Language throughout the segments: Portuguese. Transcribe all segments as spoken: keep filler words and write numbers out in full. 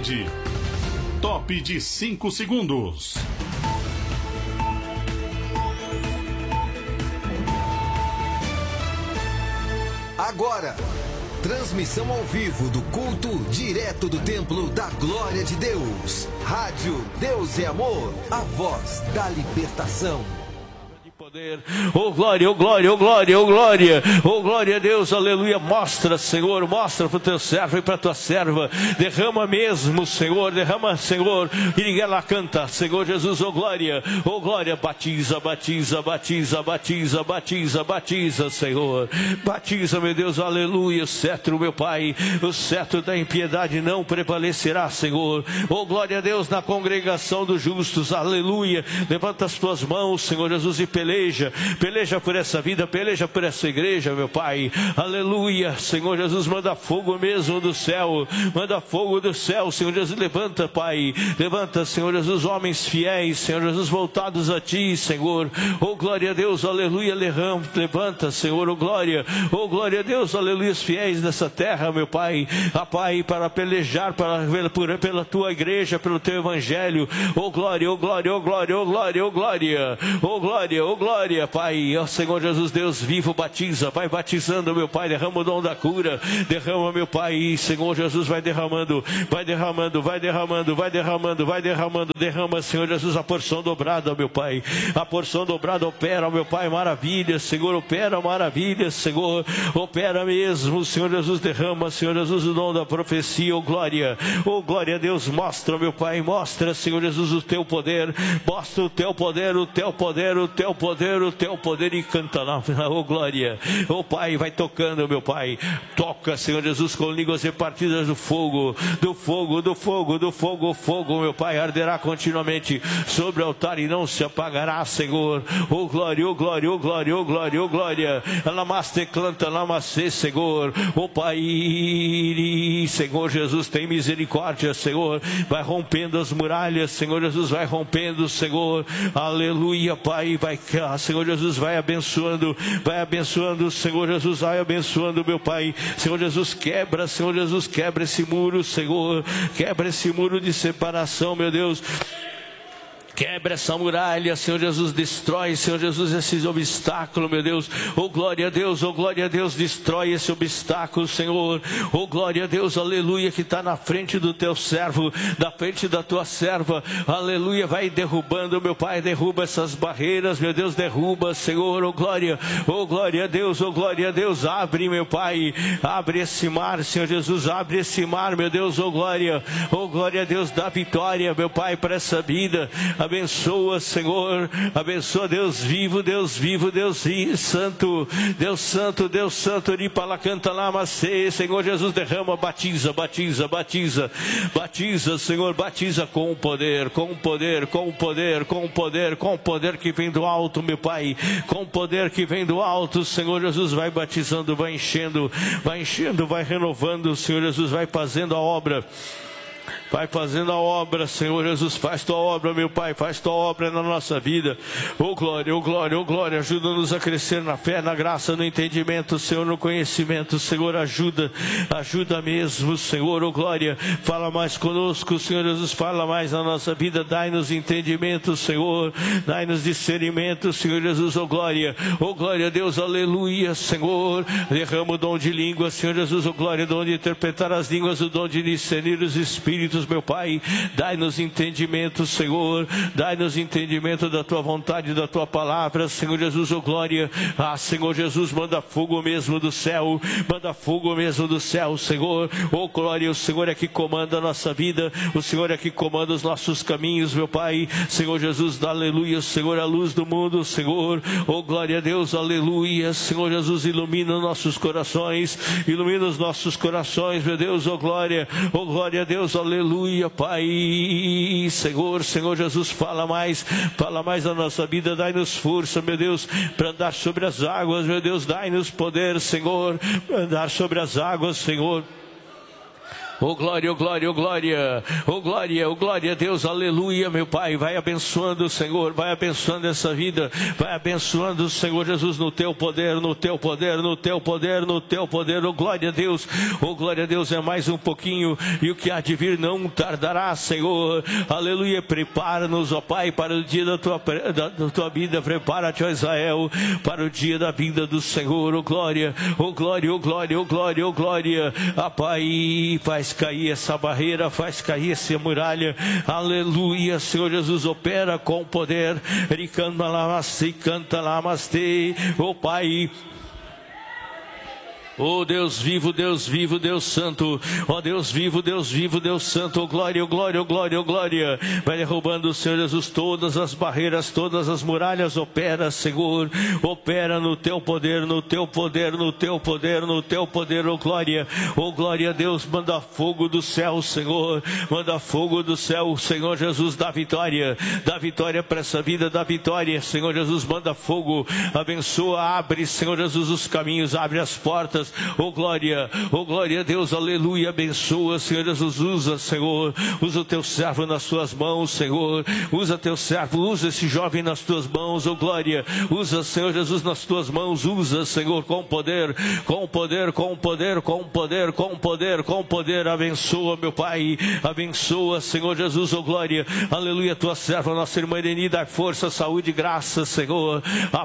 Top de cinco segundos. Agora, transmissão ao vivo do culto direto do Templo da Glória de Deus. Rádio Deus é Amor, a voz da libertação. Oh glória, oh glória, oh glória, oh glória, oh glória a Deus, aleluia. Mostra, Senhor, mostra para o teu servo e para a tua serva. Derrama mesmo, Senhor, derrama, Senhor. E ela canta, Senhor Jesus, oh glória, oh glória. Batiza, batiza, batiza, batiza, batiza, batiza, Senhor. Batiza, meu Deus, aleluia. O cetro, meu Pai, o cetro da impiedade não prevalecerá, Senhor. Oh glória a Deus na congregação dos justos, aleluia. Levanta as tuas mãos, Senhor Jesus, e peleja. Peleja por essa vida, peleja por essa igreja, meu Pai, aleluia. Senhor Jesus, manda fogo mesmo do céu, manda fogo do céu, Senhor Jesus. Levanta, Pai, levanta, Senhor Jesus, homens fiéis, Senhor Jesus, voltados a Ti, Senhor. Oh glória a Deus, aleluia. Levanta, Senhor, oh glória, oh glória a Deus, aleluia. Os fiéis dessa terra, meu Pai, a Pai, para pelejar para, pela, pela Tua igreja, pelo Teu evangelho. Oh glória, oh glória, oh glória, oh glória, oh glória, oh glória, oh glória. Glória, Pai, ó Senhor Jesus, Deus vivo, batiza, vai batizando, meu Pai, derrama o dom da cura, derrama, meu Pai, Senhor Jesus, vai derramando, vai derramando, vai derramando, vai derramando, vai derramando, derrama, Senhor Jesus, a porção dobrada, meu Pai, a porção dobrada, opera, meu Pai, maravilha, Senhor, opera, maravilha, Senhor, opera mesmo, Senhor Jesus, derrama, Senhor Jesus, o dom da profecia, oh glória, oh glória a Deus, mostra, meu Pai, mostra, Senhor Jesus, o Teu poder, mostra o Teu poder, o Teu poder, o Teu poder, o Teu poder, e canta lá, oh glória, oh Pai, vai tocando, meu Pai, toca, Senhor Jesus, com línguas repartidas do fogo, do fogo, do fogo, do fogo, o fogo, meu Pai, arderá continuamente sobre o altar e não se apagará, Senhor, oh glória, oh glória, oh glória, oh glória, oh glória, lamaste, canta, lamaste, Senhor, oh Pai, Senhor Jesus, tem misericórdia, Senhor, vai rompendo as muralhas, Senhor Jesus, vai rompendo, Senhor, aleluia, Pai, vai, Senhor Jesus, vai abençoando, vai abençoando, Senhor Jesus, vai abençoando, meu Pai, Senhor Jesus, quebra, Senhor Jesus, quebra esse muro, Senhor, quebra esse muro de separação, meu Deus. Quebra essa muralha, Senhor Jesus, destrói, Senhor Jesus, esses obstáculos, meu Deus. Oh glória a Deus, oh glória a Deus, destrói esse obstáculo, Senhor. Oh glória a Deus, aleluia, que está na frente do Teu servo, da frente da Tua serva, aleluia, vai derrubando, meu Pai, derruba essas barreiras, meu Deus, derruba, Senhor, oh glória, oh glória a Deus, oh glória a Deus, abre, meu Pai, abre esse mar, Senhor Jesus, abre esse mar, meu Deus, oh glória, oh glória a Deus, dá vitória, meu Pai, para essa vida. Abençoa, Senhor, abençoa, Deus vivo, Deus vivo, Deus santo, Deus santo, Deus santo, Ripala canta lá, macê, Senhor Jesus, derrama, batiza, batiza, batiza, batiza, Senhor, batiza com o poder, com o poder, com o poder, com o poder, com o poder que vem do alto, meu Pai, com o poder que vem do alto, Senhor Jesus, vai batizando, vai enchendo, vai enchendo, vai renovando, Senhor Jesus, vai fazendo a obra. Vai fazendo a obra, Senhor Jesus, faz Tua obra, meu Pai, faz Tua obra na nossa vida. Oh glória, oh glória, oh glória, ajuda-nos a crescer na fé, na graça, no entendimento, Senhor, no conhecimento, Senhor, ajuda, ajuda mesmo, Senhor, oh glória, fala mais conosco, Senhor Jesus, fala mais na nossa vida, dai-nos entendimento, Senhor, dai-nos discernimento, Senhor Jesus, oh glória, oh glória a Deus, aleluia, Senhor, derrama o dom de língua, Senhor Jesus, oh glória, o dom de interpretar as línguas, o dom de discernir os espíritos, meu Pai, dai-nos entendimento, Senhor, dai-nos entendimento da Tua vontade, da Tua palavra, Senhor Jesus, oh glória, ah, Senhor Jesus, manda fogo mesmo do céu, manda fogo mesmo do céu, Senhor, oh glória, o Senhor é que comanda a nossa vida, o Senhor é que comanda os nossos caminhos, meu Pai, Senhor Jesus, aleluia, Senhor, a luz do mundo, Senhor, oh glória a Deus, aleluia, Senhor Jesus, ilumina os nossos corações, ilumina os nossos corações, meu Deus, oh glória, oh glória a Deus, aleluia, Aleluia, Pai, Senhor, Senhor Jesus, fala mais, fala mais na nossa vida, dai-nos força, meu Deus, para andar sobre as águas, meu Deus, dai-nos poder, Senhor, para andar sobre as águas, Senhor. Oh glória, oh glória, oh glória, oh glória, oh glória a Deus, aleluia, meu Pai. Vai abençoando, Senhor, vai abençoando essa vida, vai abençoando, Senhor Jesus, no teu poder, no teu poder, no teu poder, no teu poder. Oh glória a Deus, oh glória a Deus, é mais um pouquinho e o que há de vir não tardará, Senhor, aleluia. Prepara-nos, ó Pai, para o dia da tua, da, da tua vida, prepara-te, ó Israel, para o dia da vinda do Senhor. Oh glória, oh glória, oh glória, oh glória, oh glória, ah Pai, faz cair essa barreira, faz cair essa muralha, aleluia, Senhor Jesus, opera com poder, ricanta lá, se canta lá, mas te, oh Pai. Oh Deus vivo, Deus vivo, Deus santo, ó oh Deus vivo, Deus vivo, Deus santo, oh glória, oh glória, oh glória, oh glória, vai derrubando, Senhor Jesus, todas as barreiras, todas as muralhas, opera, Senhor, opera no teu poder, no teu poder, no teu poder, no teu poder, oh glória, oh glória a Deus, manda fogo do céu, Senhor, manda fogo do céu, Senhor Jesus, dá vitória, dá vitória para essa vida, dá vitória, Senhor Jesus, manda fogo, abençoa, abre, Senhor Jesus, os caminhos, abre as portas. Oh glória, oh glória a Deus, aleluia, abençoa, Senhor Jesus, usa, Senhor, usa o teu servo nas tuas mãos, Senhor, usa teu servo, usa esse jovem nas tuas mãos, oh glória, usa, Senhor Jesus, nas tuas mãos, usa, Senhor, com poder, com poder, com poder, com poder, com poder, com poder, abençoa, meu Pai, abençoa, Senhor Jesus, oh glória, aleluia, tua serva, nossa irmã Irene, dá força, saúde, graça, Senhor, ah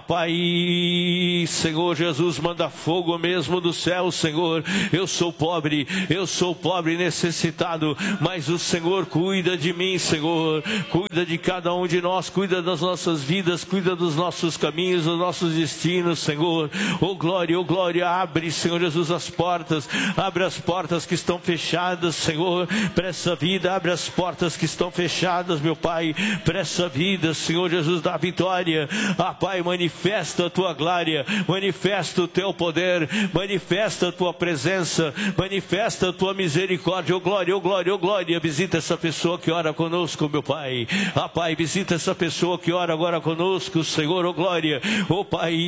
Pai, Senhor Jesus, manda fogo mesmo do céu, Senhor, eu sou pobre, eu sou pobre e necessitado, mas o Senhor cuida de mim, Senhor, cuida de cada um de nós, cuida das nossas vidas, cuida dos nossos caminhos, dos nossos destinos, Senhor, oh glória, oh glória, abre, Senhor Jesus, as portas, abre as portas que estão fechadas, Senhor, para essa vida, abre as portas que estão fechadas, meu Pai, para essa vida, Senhor Jesus, dá vitória, ah Pai, manifesta a tua glória, manifesta o teu poder, manifesta Manifesta a tua presença, manifesta a tua misericórdia, oh glória, oh glória, oh glória, visita essa pessoa que ora conosco, meu Pai, ah Pai, visita essa pessoa que ora agora conosco, Senhor, oh glória, oh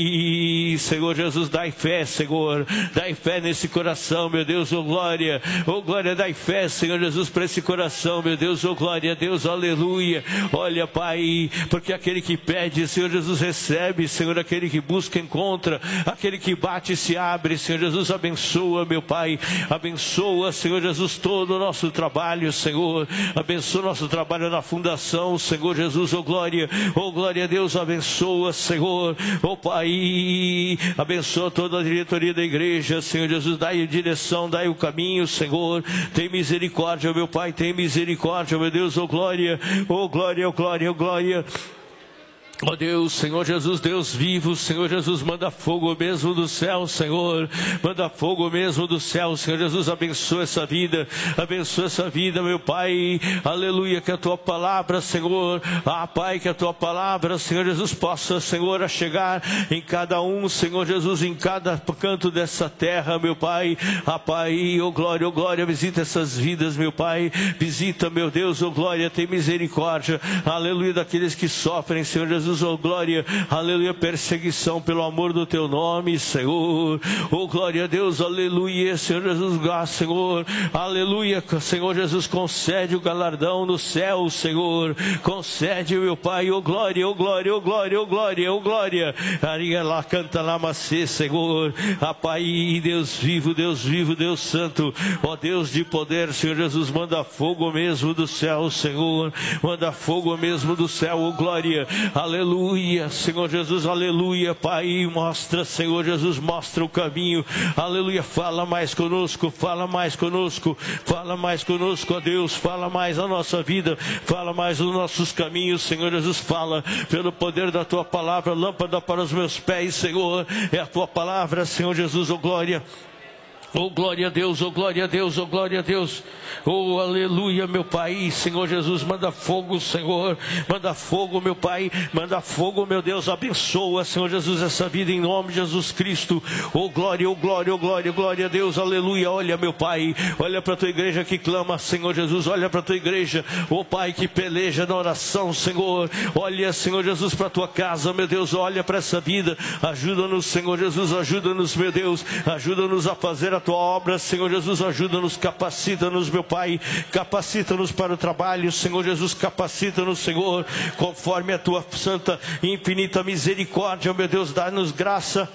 Pai, Senhor Jesus, dai fé, Senhor, dai fé nesse coração, meu Deus, oh glória, oh glória, dai fé, Senhor Jesus, para esse coração, meu Deus, oh glória a Deus, aleluia, olha Pai, porque aquele que pede, Senhor Jesus, recebe, Senhor, aquele que busca, encontra, aquele que bate, se abre, Senhor Jesus, abençoa, meu Pai, abençoa, Senhor Jesus, todo o nosso trabalho, Senhor, abençoa nosso trabalho na fundação, Senhor Jesus, oh glória, oh glória a Deus, abençoa, Senhor, oh Pai, abençoa toda a diretoria da igreja, Senhor Jesus, dai a direção, dai o caminho, Senhor, tem misericórdia, meu Pai, tem misericórdia, meu Deus, oh glória, oh glória, oh glória, oh glória. Ó oh Deus, Senhor Jesus, Deus vivo, Senhor Jesus, manda fogo mesmo do céu, Senhor, manda fogo mesmo do céu, Senhor Jesus, abençoa essa vida, abençoa essa vida, meu Pai, aleluia, que a tua palavra, Senhor, ah Pai, que a tua palavra, Senhor Jesus, possa, Senhor, a chegar em cada um, Senhor Jesus, em cada canto dessa terra, meu Pai, ah Pai, oh glória, oh glória, visita essas vidas, meu Pai, visita, meu Deus, oh glória, tem misericórdia, aleluia, daqueles que sofrem, Senhor Jesus, oh glória, aleluia, perseguição pelo amor do teu nome, Senhor, oh glória a Deus, aleluia, Senhor Jesus, Senhor, aleluia, Senhor Jesus, concede o galardão no céu, Senhor, concede, meu Pai, oh glória, oh glória, oh glória, oh glória, oh glória, arinha lá, canta lá, macê, Senhor, ah Pai, Deus vivo, Deus vivo, Deus santo, ó Deus de poder, Senhor Jesus, manda fogo mesmo do céu, Senhor, manda fogo mesmo do céu, oh glória, aleluia, aleluia, Senhor Jesus, aleluia, Pai, mostra, Senhor Jesus, mostra o caminho, aleluia, fala mais conosco, fala mais conosco, fala mais conosco, ó Deus, fala mais a nossa vida, fala mais os nossos caminhos, Senhor Jesus, fala pelo poder da tua palavra, lâmpada para os meus pés, Senhor, é a tua palavra, Senhor Jesus, ó glória. Oh glória a Deus, oh glória a Deus, oh glória a Deus, oh aleluia, meu Pai, Senhor Jesus, manda fogo, Senhor, manda fogo, meu Pai, manda fogo, meu Deus, abençoa, Senhor Jesus, essa vida em nome de Jesus Cristo, oh glória, oh glória, oh glória, glória a Deus, aleluia, olha, meu Pai, olha para a tua igreja que clama, Senhor Jesus, olha para a tua igreja, oh Pai, que peleja na oração, Senhor, olha, Senhor Jesus, para a tua casa, meu Deus, olha para essa vida, ajuda-nos, Senhor Jesus, ajuda-nos, meu Deus, ajuda-nos a fazer a a tua obra, Senhor Jesus, ajuda-nos, capacita-nos, meu Pai, capacita-nos para o trabalho, Senhor Jesus, capacita-nos, Senhor, conforme a tua santa e infinita misericórdia, meu Deus, dá-nos graça.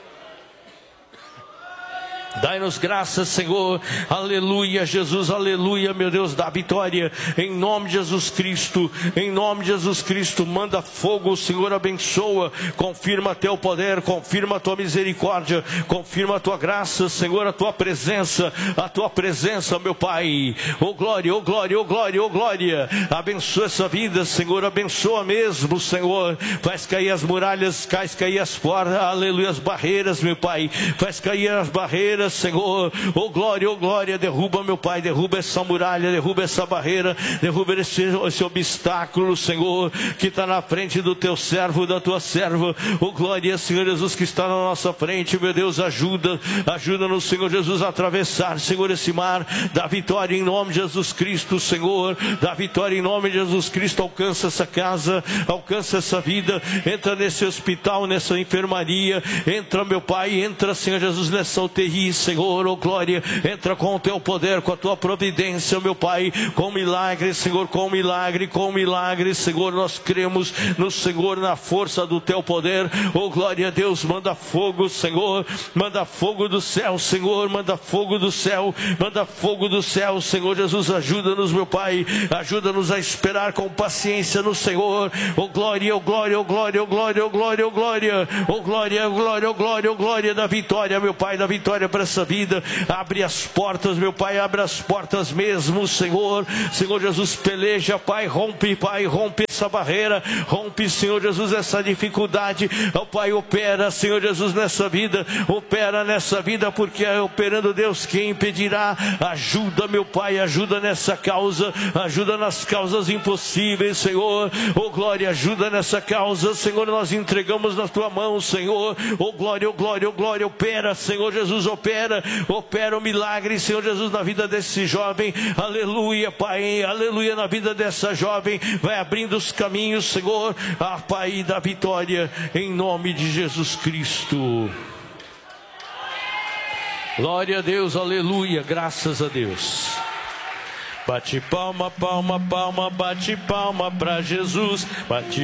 Dai-nos graça, Senhor, aleluia, Jesus, aleluia, meu Deus, dá vitória, em nome de Jesus Cristo, em nome de Jesus Cristo, manda fogo, Senhor, abençoa, confirma teu poder, confirma a tua misericórdia, confirma a tua graça, Senhor, a tua presença, a tua presença, meu Pai, oh glória, oh glória, oh glória, oh glória, abençoa essa vida, Senhor, abençoa mesmo, Senhor, faz cair as muralhas, faz cair as portas, aleluia, as barreiras, meu Pai, faz cair as barreiras, Senhor, oh glória, oh glória, derruba, meu Pai, derruba essa muralha, derruba essa barreira, derruba esse, esse obstáculo, Senhor, que está na frente do teu servo, da tua serva, oh glória, Senhor Jesus, que está na nossa frente, meu Deus, ajuda, ajuda-nos, Senhor Jesus, a atravessar, Senhor, esse mar, dá vitória em nome de Jesus Cristo, Senhor, dá vitória em nome de Jesus Cristo, alcança essa casa, alcança essa vida, entra nesse hospital, nessa enfermaria, entra, meu Pai, entra, Senhor Jesus, nessa U T I, Senhor, oh glória, entra com o teu poder, com a tua providência, meu Pai, com milagre, Senhor, com milagre, com milagre, Senhor, nós cremos no Senhor, na força do teu poder, oh glória a Deus, manda fogo, Senhor, manda fogo do céu, Senhor, manda fogo do céu, manda fogo do céu, Senhor Jesus, ajuda-nos, meu Pai, ajuda-nos a esperar com paciência no Senhor, oh glória, oh glória, oh glória, oh glória, oh glória, oh glória, oh glória, oh glória, oh glória, oh glória da vitória, meu Pai, da vitória para essa vida, abre as portas, meu Pai, abre as portas mesmo, Senhor, Senhor Jesus, peleja, Pai, rompe, Pai, rompe essa barreira, rompe, Senhor Jesus, essa dificuldade, oh Pai, opera, Senhor Jesus, nessa vida, opera nessa vida, porque é operando, Deus, quem impedirá, ajuda, meu Pai, ajuda nessa causa, ajuda nas causas impossíveis, Senhor, oh glória, ajuda nessa causa, Senhor, nós entregamos na tua mão, Senhor, oh glória, oh glória, oh glória, opera, Senhor Jesus, opera, opera o milagre, Senhor Jesus, na vida desse jovem, aleluia, Pai, aleluia, na vida dessa jovem, vai abrindo os caminhos, Senhor, a Pai da vitória, em nome de Jesus Cristo. Glória a Deus, aleluia, graças a Deus. Bate palma, palma, palma, bate palma para Jesus, bate